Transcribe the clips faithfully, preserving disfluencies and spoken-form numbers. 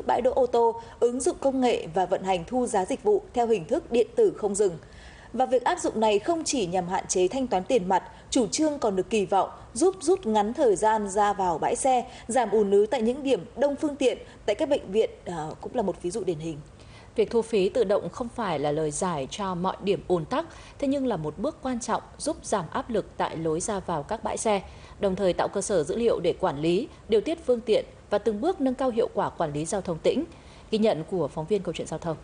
bãi đỗ ô tô, ứng dụng công nghệ và vận hành thu giá dịch vụ theo hình thức điện tử không dừng. Và việc áp dụng này không chỉ nhằm hạn chế thanh toán tiền mặt, chủ trương còn được kỳ vọng giúp rút ngắn thời gian ra vào bãi xe, giảm ùn ứ tại những điểm đông phương tiện tại các bệnh viện, à, cũng là một ví dụ điển hình. Việc thu phí tự động không phải là lời giải cho mọi điểm ùn tắc, thế nhưng là một bước quan trọng giúp giảm áp lực tại lối ra vào các bãi xe, đồng thời tạo cơ sở dữ liệu để quản lý, điều tiết phương tiện và từng bước nâng cao hiệu quả quản lý giao thông tỉnh. Ghi nhận của phóng viên Câu chuyện Giao thông.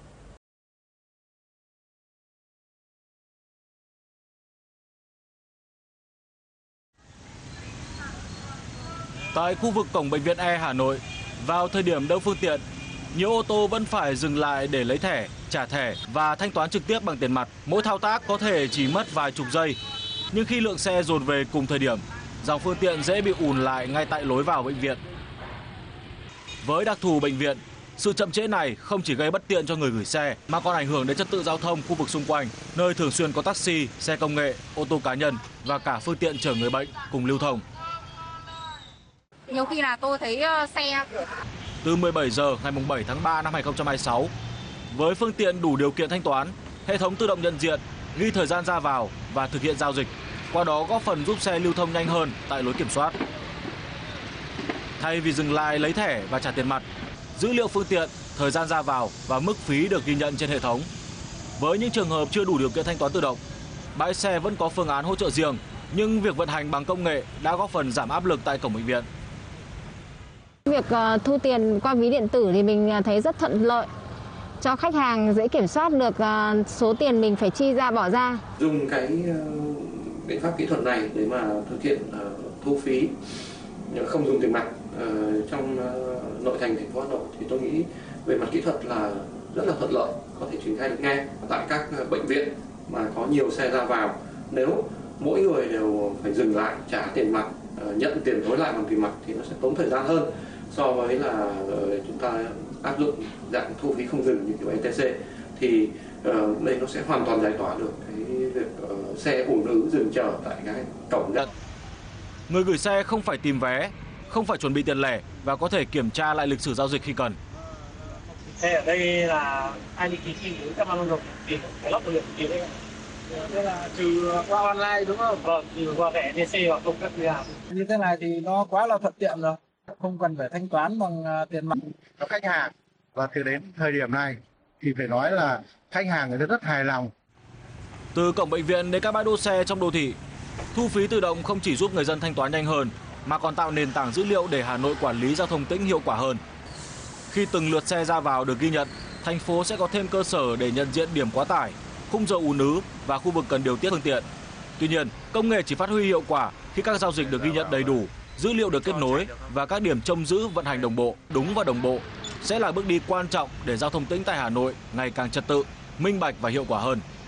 Tại khu vực cổng bệnh viện E Hà Nội, vào thời điểm đông phương tiện, nhiều ô tô vẫn phải dừng lại để lấy thẻ, trả thẻ và thanh toán trực tiếp bằng tiền mặt. Mỗi thao tác có thể chỉ mất vài chục giây. Nhưng khi lượng xe dồn về cùng thời điểm, dòng phương tiện dễ bị ùn lại ngay tại lối vào bệnh viện. Với đặc thù bệnh viện, sự chậm trễ này không chỉ gây bất tiện cho người gửi xe mà còn ảnh hưởng đến trật tự giao thông khu vực xung quanh, nơi thường xuyên có taxi, xe công nghệ, ô tô cá nhân và cả phương tiện chở người bệnh cùng lưu thông. Nhiều khi là tôi thấy xe Từ mười bảy giờ ngày bảy tháng ba năm hai nghìn không trăm hai mươi sáu, với phương tiện đủ điều kiện thanh toán, hệ thống tự động nhận diện, ghi thời gian ra vào và thực hiện giao dịch, qua đó góp phần giúp xe lưu thông nhanh hơn tại lối kiểm soát. Thay vì dừng lại lấy thẻ và trả tiền mặt, dữ liệu phương tiện, thời gian ra vào và mức phí được ghi nhận trên hệ thống. Với những trường hợp chưa đủ điều kiện thanh toán tự động, bãi xe vẫn có phương án hỗ trợ riêng, nhưng việc vận hành bằng công nghệ đã góp phần giảm áp lực tại cổng bệnh viện. Việc uh, thu tiền qua ví điện tử thì mình thấy rất thuận lợi cho khách hàng, dễ kiểm soát được uh, số tiền mình phải chi ra bỏ ra. Dùng cái uh, biện pháp kỹ thuật này để mà thực hiện uh, thu phí không dùng tiền mặt uh, trong uh, nội thành thành phố Hà Nội thì tôi nghĩ về mặt kỹ thuật là rất là thuận lợi, có thể triển khai được ngay tại các uh, bệnh viện mà có nhiều xe ra vào. Nếu mỗi người đều phải dừng lại trả tiền mặt, uh, nhận tiền nối lại bằng tiền mặt thì nó sẽ tốn thời gian hơn so với là uh, chúng ta áp dụng dạng thu phí không dừng như kiểu e tê xê, thì uh, đây nó sẽ hoàn toàn giải tỏa được cái việc uh, xe ùn ứ dừng chờ tại cái cổng. Người gửi xe không phải tìm vé, không phải chuẩn bị tiền lẻ và có thể kiểm tra lại lịch sử giao dịch khi cần. Xe ở đây là ai đi ký chi các bạn nộp tiền phải lắp bảo hiểm tiền đây. Thế là trừ qua online đúng không? Vâng, trừ qua thẻ e tê xê hoặc không các thứ nào. Như thế này thì nó quá là thuận tiện rồi, không cần phải thanh toán bằng tiền mặt cho khách hàng. Và từ đến thời điểm này thì phải nói là khách hàng người ta rất hài lòng. Từ cổng bệnh viện đến các bãi đỗ xe trong đô thị, thu phí tự động không chỉ giúp người dân thanh toán nhanh hơn mà còn tạo nền tảng dữ liệu để Hà Nội quản lý giao thông tỉnh hiệu quả hơn. Khi từng lượt xe ra vào được ghi nhận, thành phố sẽ có thêm cơ sở để nhận diện điểm quá tải, khung giờ ùn ứ và khu vực cần điều tiết phương tiện. Tuy nhiên, công nghệ chỉ phát huy hiệu quả khi các giao dịch được ghi nhận đầy đủ, dữ liệu được kết nối và các điểm trông giữ vận hành đồng bộ, đúng và đồng bộ sẽ là bước đi quan trọng để giao thông tỉnh tại Hà Nội ngày càng trật tự, minh bạch và hiệu quả hơn.